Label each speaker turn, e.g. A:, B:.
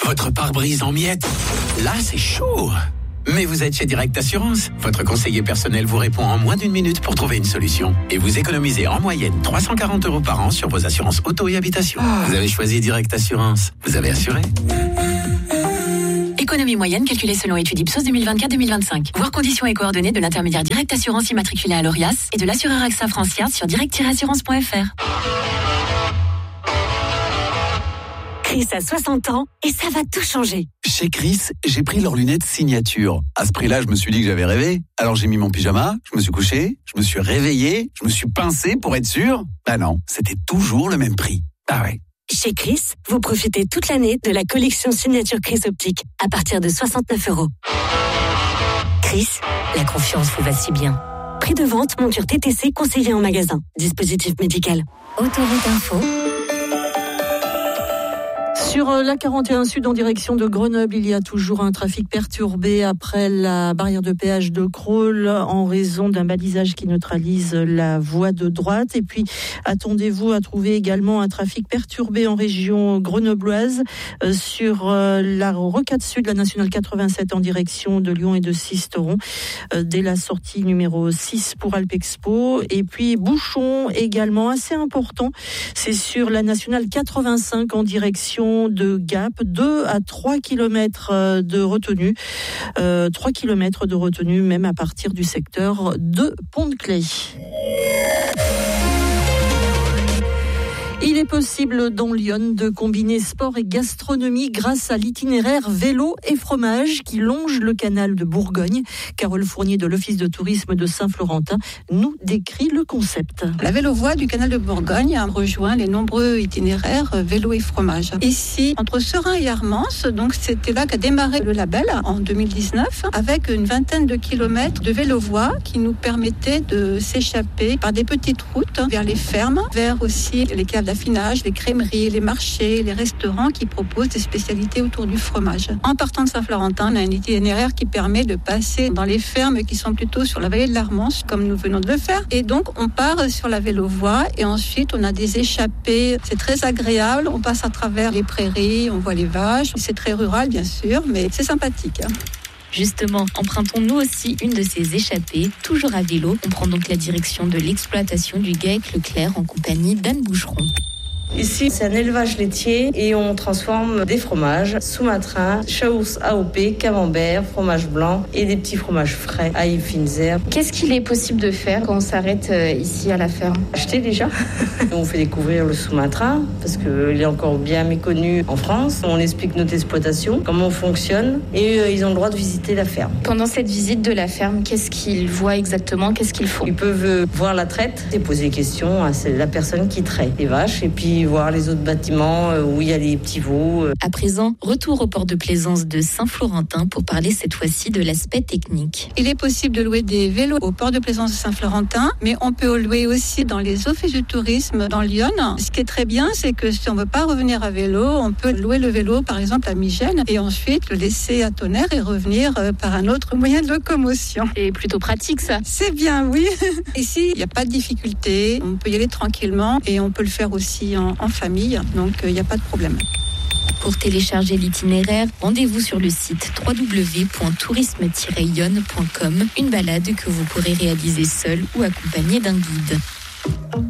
A: Votre pare-brise en miettes. Là, c'est chaud. Mais vous êtes chez Direct Assurance. Votre conseiller personnel vous répond en moins d'1 minute pour trouver une solution. Et vous économisez en moyenne 340 € par an sur vos assurances auto et habitation. Vous avez choisi Direct Assurance. Vous avez assuré.
B: Économie moyenne calculée selon étude Ipsos 2024-2025. Voir conditions et coordonnées de l'intermédiaire Direct Assurance immatriculé à l'ORIAS et de l'assureur AXA Francia sur direct-assurance.fr.
C: Chris a 60 ans et ça va tout changer.
D: Chez Chris, j'ai pris leurs lunettes signature. À ce prix-là, je me suis dit que j'avais rêvé. Alors j'ai mis mon pyjama, je me suis couché, je me suis réveillé, je me suis pincé pour être sûr. Bah non, c'était toujours le même prix. Ah ouais.
C: Chez Chris, vous profitez toute l'année de la collection signature Chris Optique à partir de 69 €. Chris, la confiance vous va si bien. Prix de vente, monture TTC conseillé en magasin. Dispositif médical. Autoroute Info.
E: Sur la 41 Sud en direction de Grenoble, il y a toujours un trafic perturbé après la barrière de péage de Crolles en raison d'un balisage qui neutralise la voie de droite. Et puis, attendez-vous à trouver également un trafic perturbé en région grenobloise sur la rocade sud, la nationale 87 en direction de Lyon et de Sisteron, dès la sortie numéro 6 pour Alpexpo. Et puis, bouchon également assez important, c'est sur la nationale 85 en direction de Gap, 2 à 3 km de retenue, 3 km de retenue même à partir du secteur de Pont-de-Claye. Il est possible dans Lyon de combiner sport et gastronomie grâce à l'itinéraire vélo et fromage qui longe le canal de Bourgogne. Carole Fournier de l'Office de tourisme de Saint-Florentin nous décrit le concept.
F: La vélo-voie du canal de Bourgogne a rejoint les nombreux itinéraires vélo et fromage. Ici, entre Serein et Armance, donc c'était là qu'a démarré le label en 2019 avec une vingtaine de kilomètres de vélo-voie qui nous permettait de s'échapper par des petites routes vers les fermes, vers aussi les caves d'affinage, les crèmeries, les marchés, les restaurants qui proposent des spécialités autour du fromage. En partant de Saint-Florentin, on a un itinéraire qui permet de passer dans les fermes qui sont plutôt sur la vallée de l'Armance, comme nous venons de le faire. Et donc, on part sur la vélo-voie et ensuite, on a des échappées. C'est très agréable. On passe à travers les prairies, on voit les vaches. C'est très rural, bien sûr, mais c'est sympathique.
G: Justement, empruntons-nous aussi une de ces échappées, toujours à vélo. On prend donc la direction de l'exploitation du GAEC Leclerc en compagnie d'Anne Boucheron.
H: Ici, c'est un élevage laitier et on transforme des fromages sous-marin, chaours AOP, camembert, fromage blanc et des petits fromages frais, ail, fines herbes.
I: Qu'est-ce qu'il est possible de faire quand on s'arrête ici à la ferme ?
H: Acheter déjà. On fait découvrir le sous-marin parce qu'il est encore bien méconnu en France. On explique notre exploitation, comment on fonctionne et ils ont le droit de visiter la ferme.
I: Pendant cette visite de la ferme, qu'est-ce qu'ils voient exactement ? Qu'est-ce qu'ils font ?
H: Ils peuvent voir la traite et poser des questions à la personne qui traite les vaches et puis voir les autres bâtiments où il y a les petits veaux.
G: À présent, retour au port de plaisance de Saint-Florentin pour parler cette fois-ci de l'aspect technique.
F: Il est possible de louer des vélos au port de plaisance de Saint-Florentin, mais on peut louer aussi dans les offices du tourisme dans Lyon. Ce qui est très bien, c'est que si on ne veut pas revenir à vélo, on peut louer le vélo par exemple à Migène et ensuite le laisser à Tonnerre et revenir par un autre moyen de locomotion.
I: C'est plutôt pratique ça.
F: C'est bien, oui. Ici, il n'y a pas de difficulté. On peut y aller tranquillement et on peut le faire aussi en famille, donc il n'y a pas de problème.
G: Pour télécharger l'itinéraire, rendez-vous sur le site www.tourisme-yonne.com, une balade que vous pourrez réaliser seul ou accompagné d'un guide.